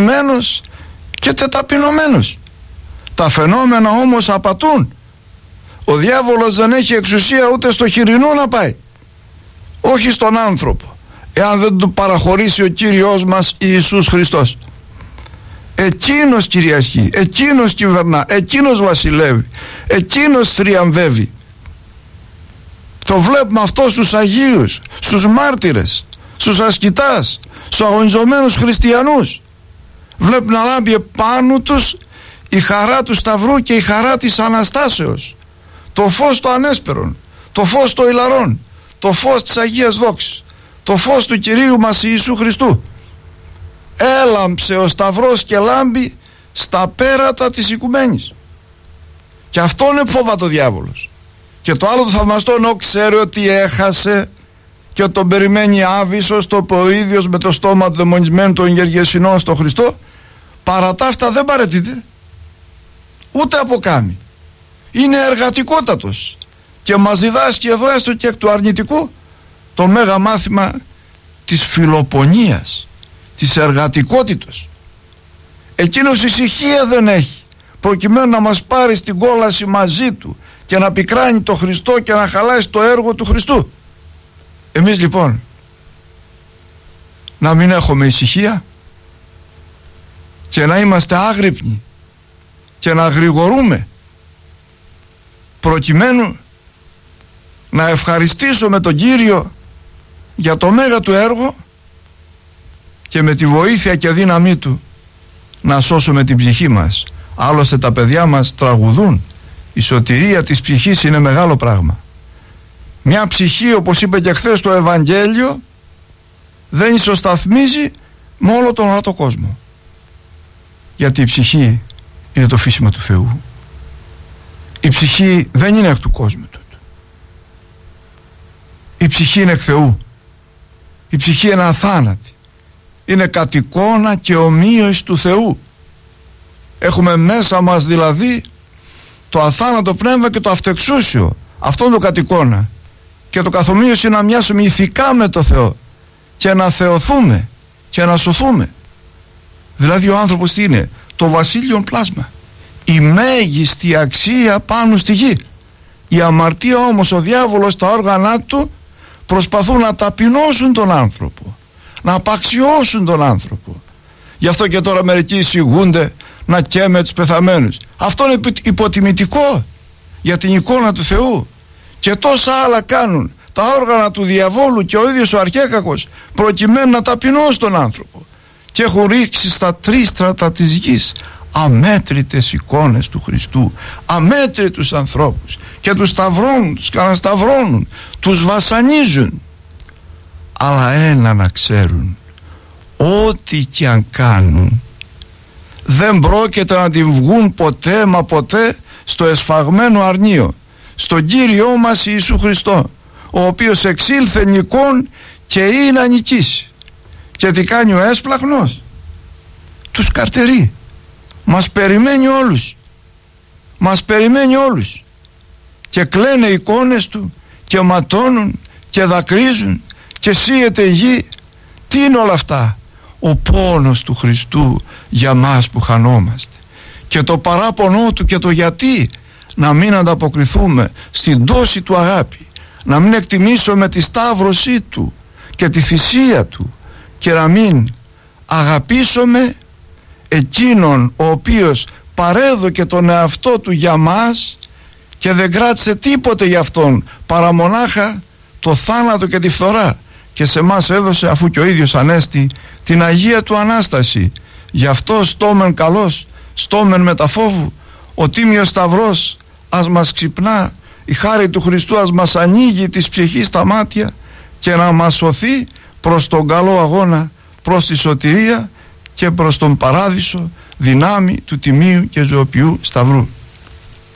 ταπεινωμένος και τεταπεινωμένος. Τα φαινόμενα όμως απατούν. Ο διάβολος δεν έχει εξουσία ούτε στο χοιρινό να πάει, όχι στον άνθρωπο, εάν δεν του παραχωρήσει ο Κύριος μας Ιησούς Χριστός. Εκείνος κυριαρχεί, εκείνος κυβερνά, εκείνος βασιλεύει, εκείνος θριαμβεύει. Το βλέπουμε αυτό στους Αγίους, στους μάρτυρες, στους ασκητάς, στους αγωνιζομένους χριστιανούς. Βλέπουν να λάμπει επάνω τους η χαρά του Σταυρού και η χαρά της Αναστάσεως, το φως το ανέσπερον, το φως το ηλαρών, το φως της Αγίας Δόξης, το φως του Κυρίου μας Ιησού Χριστού. Έλαμψε ο Σταυρός και λάμπει στα πέρατα της οικουμένης. Και αυτόν φόβατο ο διάβολος. Και το άλλο το θαυμαστό, ενώ ξέρει ότι έχασε και τον περιμένει άβυσσος, το είπε ο ίδιος με το στόμα του δαιμονισμένου των Γεργεσινών στο Χριστό, παρά τα αυτά δεν παραιτείται, ούτε αποκάμει. Είναι εργατικότατος και μας διδάσκει εδώ, έστω και εκ του αρνητικού, το μέγα μάθημα της φιλοπονίας, της εργατικότητος. Εκείνος ησυχία δεν έχει, προκειμένου να μας πάρει στην κόλαση μαζί του και να πικράνει το Χριστό και να χαλάσει το έργο του Χριστού. Εμείς λοιπόν να μην έχουμε ησυχία και να είμαστε άγρυπνοι και να γρηγορούμε, προκειμένου να ευχαριστήσουμε τον Κύριο για το μέγα του έργο και με τη βοήθεια και δύναμή του να σώσουμε την ψυχή μας. Άλλωστε τα παιδιά μας τραγουδούν, η σωτηρία της ψυχής είναι μεγάλο πράγμα. Μια ψυχή, όπως είπε και χθες το Ευαγγέλιο, δεν ισοσταθμίζει με όλο τον ορατό κόσμο, γιατί η ψυχή είναι το φύσιμα του Θεού. Η ψυχή δεν είναι εκ του κόσμου του. Η ψυχή είναι εκ Θεού. Η ψυχή είναι αθάνατη, είναι κατ' εικόνα και ομοίωση του Θεού. Έχουμε μέσα μας δηλαδή το αθάνατο πνεύμα και το αυτεξούσιο, αυτόν το κατ' εικόνα, και το καθομοίωση να μοιάσουμε ηθικά με το Θεό και να θεωθούμε και να σωθούμε. Δηλαδή ο άνθρωπος τι είναι? Το βασίλειον πλάσμα, η μέγιστη αξία πάνω στη γη. Η αμαρτία όμως, ο διάβολος, τα όργανα του προσπαθούν να ταπεινώσουν τον άνθρωπο, να απαξιώσουν τον άνθρωπο. Γι' αυτό και τώρα μερικοί εισηγούνται να καίμε τους πεθαμένους. Αυτό είναι υποτιμητικό για την εικόνα του Θεού. Και τόσα άλλα κάνουν τα όργανα του διαβόλου και ο ίδιος ο αρχέκακος, προκειμένου να ταπεινώσει τον άνθρωπο. Και έχουν ρίξει στα τρίστρατα της γης αμέτρητες εικόνες του Χριστού, αμέτρητους ανθρώπους, και τους σταυρώνουν, τους κανασταυρώνουν, τους βασανίζουν. Αλλά ένα να ξέρουν, ό,τι και αν κάνουν δεν πρόκειται να την βγουν ποτέ μα ποτέ στο εσφαγμένο αρνείο, στον Κύριό μας Ιησού Χριστό, ο οποίος εξήλθε νικών και είναι να νικήσει. Και τι κάνει ο έσπλαχνος? Τους καρτερεί. Μας περιμένει όλους, μας περιμένει όλους, και κλαίνε εικόνες του και ματώνουν και δακρύζουν και σύεται η γη. Τι είναι όλα αυτά? Ο πόνος του Χριστού για μας που χανόμαστε, και το παράπονό του και το γιατί να μην ανταποκριθούμε στην τόση του αγάπη, να μην εκτιμήσουμε τη σταύρωσή του και τη θυσία του, και να μην αγαπήσουμε εκείνον ο οποίος παρέδωκε τον εαυτό του για μας και δεν κράτησε τίποτε για αυτόν παρά μονάχα το θάνατο και τη φθορά, και σε μας έδωσε, αφού και ο ίδιος ανέστη, την Αγία του Ανάσταση. Γι' αυτό στόμεν καλός, στόμεν μεταφόβου, ο Τίμιος Σταυρός ας μας ξυπνά, η χάρη του Χριστού ας μας ανοίγει της ψυχής τα μάτια και να μας σωθεί προς τον καλό αγώνα, προς τη σωτηρία και προς τον παράδεισο, δυνάμει του Τιμίου και Ζωοποιού Σταυρού.